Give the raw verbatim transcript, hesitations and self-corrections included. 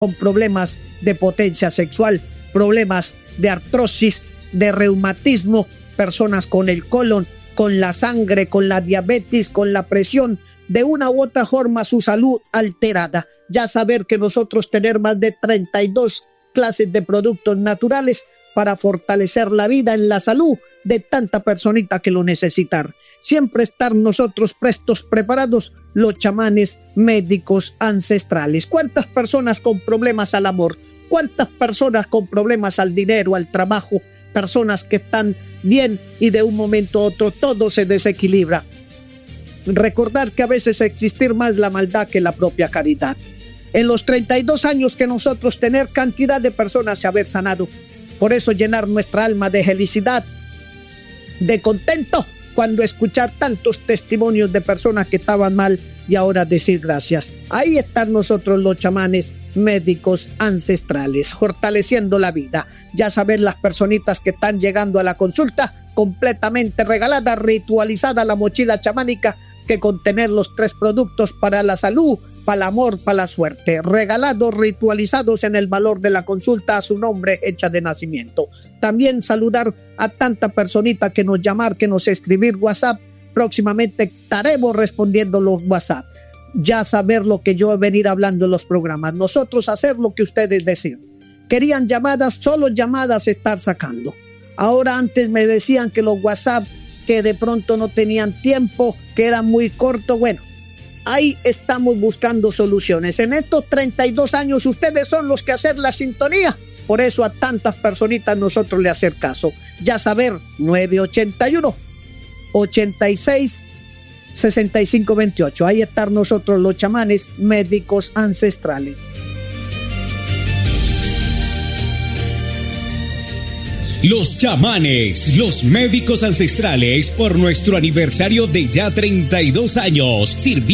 con problemas de potencia sexual, problemas de artrosis, de reumatismo, personas con el colon, con la sangre, con la diabetes, con la presión, de una u otra forma su salud alterada. Ya saber que nosotros tener más de treinta y dos clases de productos naturales para fortalecer la vida en la salud de tanta personita que lo necesitan. Siempre estar nosotros prestos, preparados, los chamanes médicos ancestrales. ¿Cuántas personas con problemas al amor? ¿Cuántas personas con problemas al dinero, al trabajo? Personas que están bien y de un momento a otro todo se desequilibra. Recordar que a veces existir más la maldad que la propia caridad. En los treinta y dos años que nosotros tener cantidad de personas se haber sanado. Por eso llenar nuestra alma de felicidad, de contento, cuando escuchar tantos testimonios de personas que estaban mal y ahora decir gracias. Ahí están nosotros los chamanes médicos ancestrales, fortaleciendo la vida. Ya saber las personitas que están llegando a la consulta, completamente regalada, ritualizada la mochila chamánica que contener los tres productos para la salud, para el amor, para la suerte. Regalados, ritualizados en el valor de la consulta a su nombre hecha de nacimiento. También saludar a tanta personita que nos llamar, que nos escribir WhatsApp. Próximamente estaremos respondiendo los WhatsApp. Ya saber lo que yo he venido hablando en los programas. Nosotros hacer lo que ustedes decían. Querían llamadas, solo llamadas estar sacando. Ahora antes me decían que los WhatsApp, que de pronto no tenían tiempo, que eran muy cortos. Bueno, ahí estamos buscando soluciones. En estos treinta y dos años ustedes son los que hacen la sintonía. Por eso a tantas personitas nosotros le hacer caso. Ya saber, nueve ochenta y uno, ochenta y seis, sesenta y cinco veintiocho. Ahí están nosotros los chamanes médicos ancestrales. Los chamanes, los médicos ancestrales, por nuestro aniversario de ya treinta y dos años, sirviendo